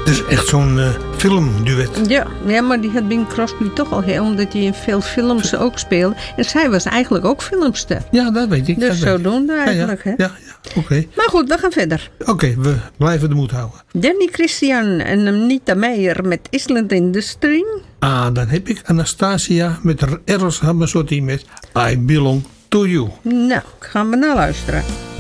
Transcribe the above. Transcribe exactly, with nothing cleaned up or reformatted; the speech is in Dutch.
Dus echt zo'n uh, filmduet. Ja, ja, maar die had Bing Crosby toch al heel, omdat hij in veel films ook speelde. En zij was eigenlijk ook filmster. Ja, dat weet ik. Dus zodoende eigenlijk. Ja, ja, ja, ja oké. Okay. Maar goed, we gaan verder. Oké, okay, we blijven de moed houden. Danny Christian en Anita Meijer met Island in the Stream. Ah, dan heb ik Anastasia met Eros Ramazzotti met I Belong to You. Nou, gaan we naar luisteren.